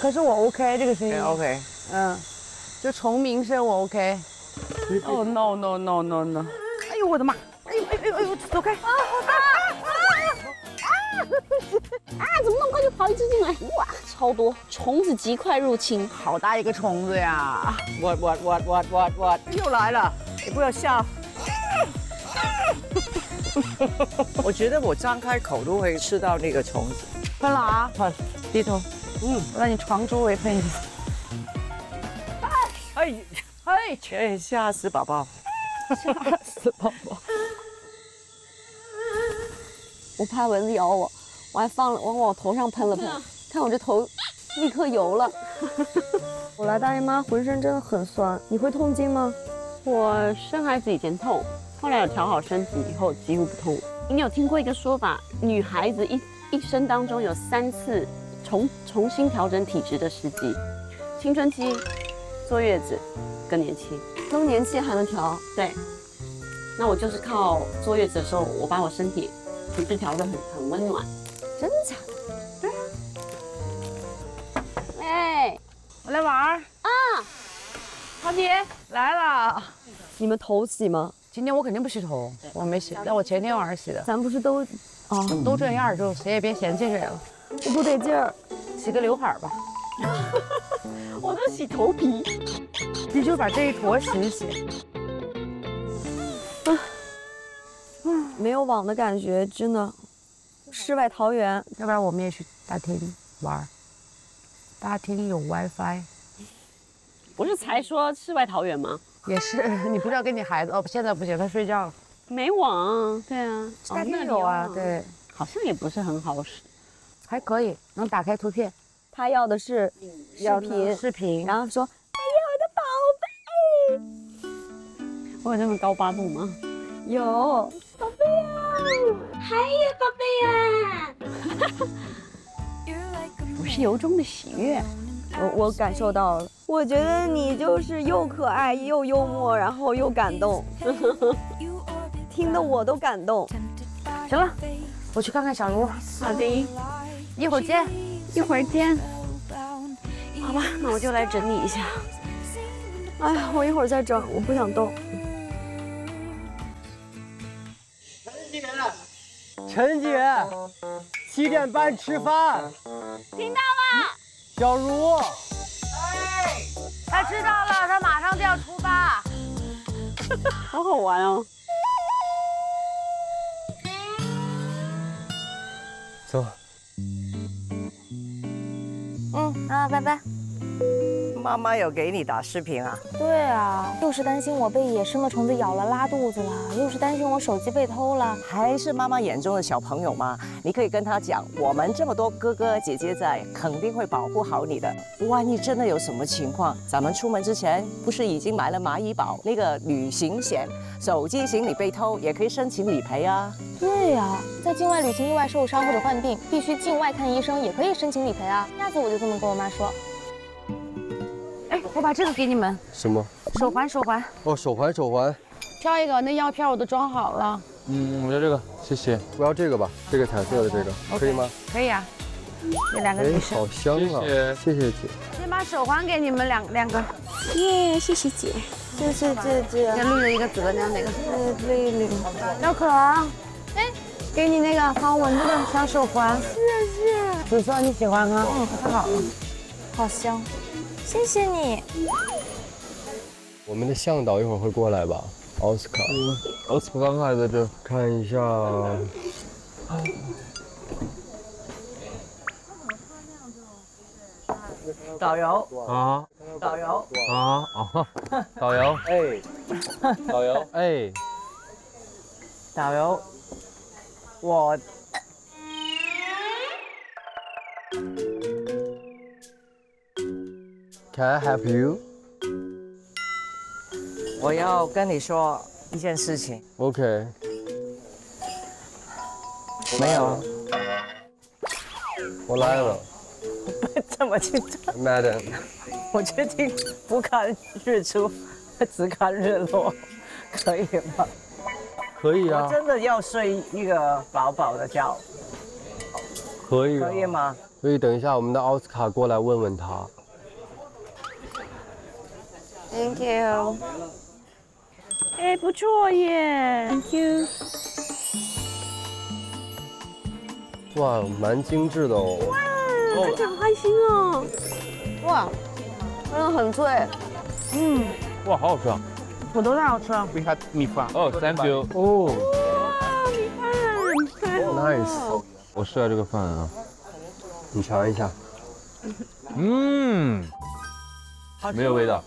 可是我 OK 这个声音 OK， 就虫鸣声我 OK。哦 no no no no no！ 哎呦我的妈！哎呦，走开！ 怎么那么快就跑一只进来？哇，超多虫子极快入侵， 好大一个虫子呀！ 我，又来了，你不要笑。我觉得我张开口都会吃到那个虫子。 喷了啊！喷，低头。我让你床周围喷一下。 哎，吓死宝宝！ 吓死宝宝！ 我怕蚊子咬我，我还往我头上喷了喷，看我这头立刻油了。 我来大姨妈浑身真的很酸，你会痛经吗？ 我生孩子以前痛，后来有调好身体以后几乎不痛。你有听过一个说法，女孩子一生当中有3次重新调整体质的时机：青春期、坐月子、更年期。 更年期还能调？ 对。那我就是靠坐月子的时候，我把我身体体质调得很温暖。 真的假的？ 对。哎， 我来玩儿啊！豪姐来了。 你们头洗吗？ 今天我肯定不洗头，我没洗，但我前天晚上洗的。 咱不是都都这样，就谁也别嫌弃谁了。 我不得劲儿， 洗个刘海吧。 我都洗头皮。 你就把这一坨洗一洗。 没有网的感觉，真的。世外桃源， 要不然我们也去大厅玩。大厅有 WiFi。 不是才说世外桃源吗？ 也是，你不是要跟你孩子哦？现在不行，他睡觉了。 没网，对啊， 大厅有啊，对， 好像也不是很好使， 还可以，能打开图片。 他要的是视频， 然后说：“哎呀，我的宝贝！” 我有这么高八度吗？ 有， 宝贝呀，嗨呀，宝贝呀！我是由衷的喜悦， 我感受到了。我觉得你就是又可爱又幽默，然后又感动，听得我都感动。 行了，我去看看小茹。 好的， 一会儿见。 一会儿见。好吧，那我就来整理一下。 哎呀，我一会儿再整，我不想动。 陈姐，7点半吃饭。 听到了。 小茹。 他知道了，他马上就要出发。 好好玩哦。 走。 拜拜。 妈妈有给你打视频啊？ 对啊，又是担心我被野生的虫子咬了拉肚子了，又是担心我手机被偷了。 还是妈妈眼中的小朋友吗？你可以跟他讲，我们这么多哥哥姐姐在，肯定会保护好你的。万一真的有什么情况，咱们出门之前不是已经买了蚂蚁保那个旅行险？手机行李被偷也可以申请理赔啊。 对呀，在境外旅行意外受伤或者患病，必须境外看医生，也可以申请理赔啊。下次我就这么跟我妈说。 哎，我把这个给你们。 什么？ 手环。 哦，手环。 挑一个，那药片我都装好了。 我要这个，谢谢。我要这个吧，这个彩色的这个，可以吗？ 可以啊。这2个女生。 好香啊！谢谢姐。 先把手环给你们两个。 耶，谢谢姐。 谢谢姐姐。 这绿的一个紫的那个。 丽。 小可，哎，给你那个防蚊子的小手环。 谢谢。 紫色你喜欢吗？太好了。 好香。谢谢你。 我们的向导一会儿会过来吧？奥斯卡。奥斯卡刚才在这看一下。 导游啊， 导游啊，导游，导游， 导游，我 Can I help you？ 我要跟你说一件事情。 OK。 没有。 我来了。 这么紧张 ，Madam。 我决定不看日出，只看日落，可以吗？ 可以啊。 我真的要睡一个饱饱的觉。 可以。 可以吗？ 所以等一下我们的奥斯卡过来问问他。 Thank you。 哎，不错耶 ，Thank you。 哇，蛮精致的哦。 看起来好开心哦。 哇，真的很脆。 哇，好好吃啊！ 土豆太好吃了。 We had 米饭。 哦，Thank you。 哦哇，米饭太好了。 ，nice。 我试下这个饭啊。 你尝一下。 嗯，没有味道。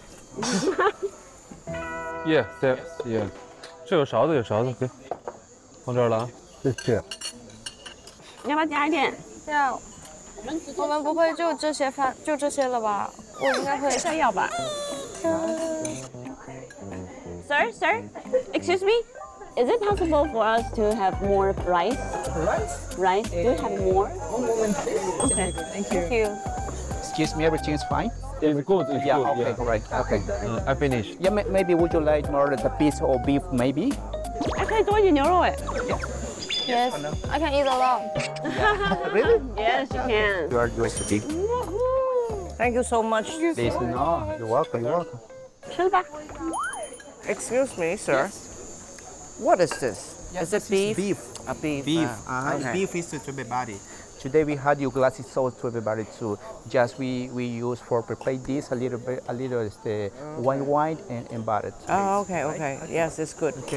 耶，对耶，这有勺子，有勺子，给，放这儿了啊。 谢谢。 你要不要加一点？ 这样，我们不会就这些饭就这些了吧？我应该会。 再要吧。Sir, excuse me. Is it possible for us to have more rice? Rice? Do you have more? One moment, please. Okay. Thank you. Excuse me, everything is fine? It's good. It's Yeah, good. okay, correct. Okay. I finish. Yeah, maybe would you like more the beef or beef, maybe? 还可以多一点牛肉哎。 Yes, I can eat a lot. Really? Yes, you can. You are going to be. Thank you so much. Please, no, you're welcome, you're welcome. 吃吧。 Excuse me, sir. What is this? Yes, Is it beef? Beef. A beef. Beef. Okay. Beef is to everybody. Today we had you glassy sauce to everybody too. Just we use for prepare this a little bit, the white wine and butter. Oh, okay, okay. Yes, it's good. Okay.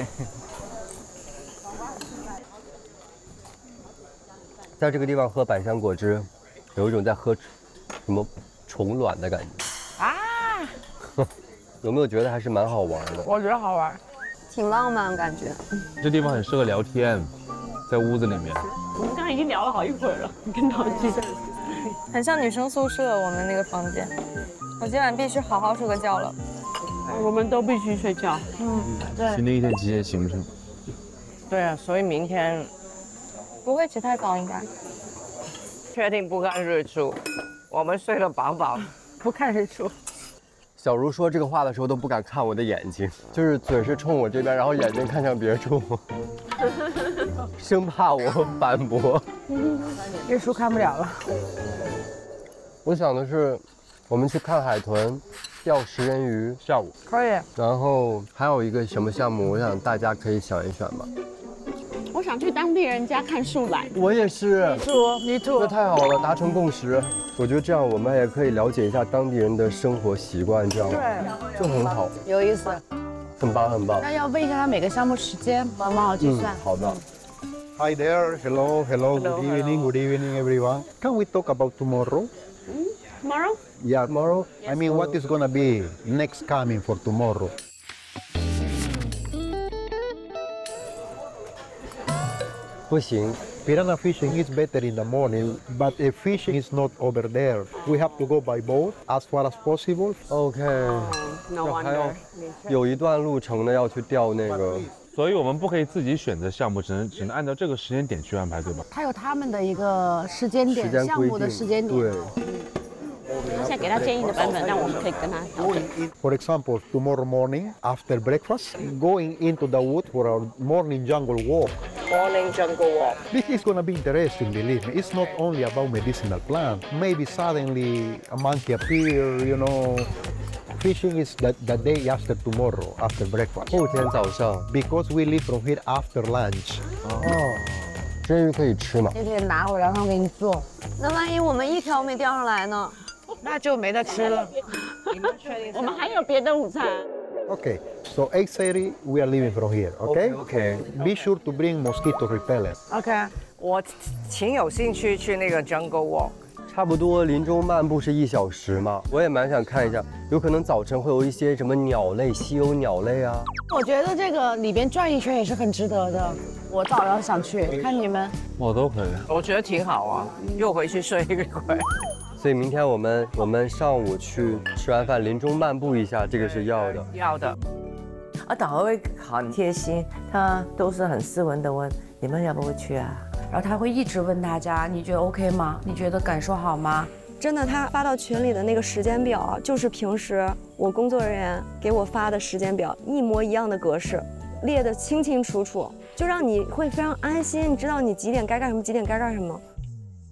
在这个地方喝百香果汁，有一种在喝什么虫卵的感觉啊！有没有觉得还是蛮好玩的？ 我觉得好玩。 挺浪漫感觉。 这地方很适合聊天，在屋子里面。 我们刚刚已经聊了好一会儿了，跟陶姬。 很像女生宿舍，我们那个房间。我今晚必须好好睡个觉了。 我们都必须睡觉。 新的一天极限行程。 对啊，所以明天不会起太早应该。 确定不看日出，我们睡得饱饱。 不看日出。 小茹说这个话的时候都不敢看我的眼睛，就是嘴是冲我这边，然后眼睛看向别处，生怕我反驳。 日出看不了了。 我想的是，我们去看海豚，钓食人鱼， 下午。 可以。 然后还有一个什么项目，我想大家可以想一选吧。 我想去当地人家看树懒。 我也是。 你住。 这太好了，达成共识。我觉得这样我们也可以了解一下当地人的生活习惯，这样对， 就很好， 有意思。 很棒很棒。 那要问一下他每个项目时间，蛮好计算。 好的。 Hi there. Hello. Good evening, everyone. Can we talk about tomorrow? Tomorrow? Yeah, tomorrow. I mean, what is gonna be next coming for tomorrow? 不行。 Piranha fishing is better in the morning, but if fishing is not over there, we have to go by boat as far as possible. OK。 No 还有 wonder. 有一段路程呢，要去钓那个。 所以我们不可以自己选择项目，只能按照这个时间点去安排，对吧？ 他有他们的一个时间点，项目的时间点。 对。 他现在给他建议的版本，但我们可以跟他调整。 For example, tomorrow morning after breakfast, going into the wood for our morning jungle walk. Morning jungle walk. This is gonna be interesting, believe me. It's not only about medicinal plant. Maybe suddenly a monkey appear, you know. Fishing is the day after tomorrow, after breakfast. 后天早上。 Because we leave from here after lunch. 真鱼可以吃吗？ 你可以拿回来，让他们给你做。 那万一我们一条没钓上来呢？ 那就没得吃了。 我们还有别的午餐。 Okay, so 8:30 we are leaving from here. Okay. OK。 Be sure to bring mosquito repellent. OK。 我挺有兴趣去那个 jungle walk。 差不多林中漫步是1小时嘛，我也蛮想看一下，有可能早晨会有一些什么鸟类、稀有鸟类啊。 我觉得这个里边转一圈也是很值得的。我早上想去，看你们。 我都可以。 我觉得挺好啊，又回去睡一会。 所以明天我们上午去吃完饭林中漫步一下，这个是要的。 要的。啊，导游会很贴心，他都是很斯文的问你们要不要去啊？ 然后他会一直问大家，你觉得 OK 吗？你觉得感受好吗？ 真的，他发到群里的那个时间表啊，就是平时我工作人员给我发的时间表，一模一样的格式，列得清清楚楚，就让你会非常安心，你知道你几点该干什么，几点该干什么。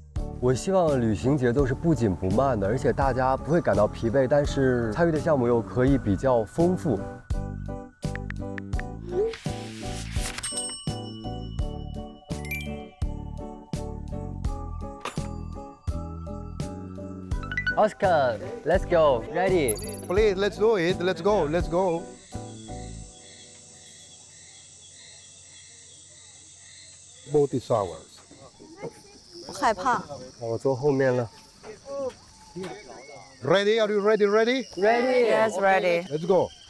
我希望旅行节奏是不紧不慢的，而且大家不会感到疲惫，但是参与的项目又可以比较丰富。Oscar, let's go. Ready? Please, let's do it. Let's go. Let's go. Boat is ours. 我害怕。 我坐后面了。 Ready? Are you ready? Ready? Ready? Yes, ready. Let's go.